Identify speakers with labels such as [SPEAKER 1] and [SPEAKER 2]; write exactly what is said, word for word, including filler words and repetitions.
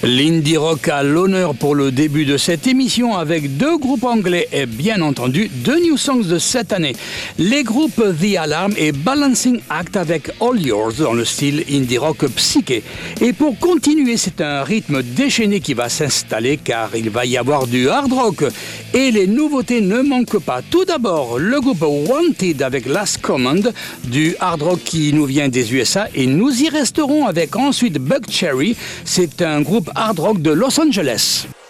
[SPEAKER 1] L'indie rock a l'honneur pour le début de cette émission avec deux groupes anglais et bien entendu deux new songs de cette année. Les groupes The Alarm et Balancing Act avec All Yours dans le style indie rock psyché. Et pour continuer, c'est un rythme déchaîné qui va s'installer car il va y avoir du hard rock. Et les nouveautés ne manquent pas. Tout d'abord, le groupe Wanted avec Last Command, du hard rock qui nous vient des U S A et nous y resterons avec ensuite Buckcherry. C'est un groupe hard rock de Los Angeles.